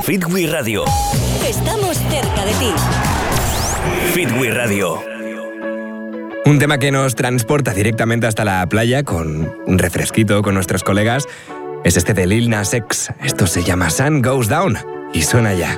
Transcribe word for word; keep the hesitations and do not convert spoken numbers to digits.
Fitwi Radio. Estamos cerca de ti. Fitwi Radio. Un tema que nos transporta directamente hasta la playa con un refresquito con nuestros colegas es este de Lil Nas X. Esto se llama Sun Goes Down y suena ya.